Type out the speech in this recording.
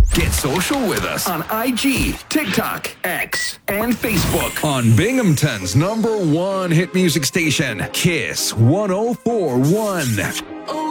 Get social with us on IG, TikTok, X, and Facebook on Binghamton's #1 hit music station, Kiss 104.1.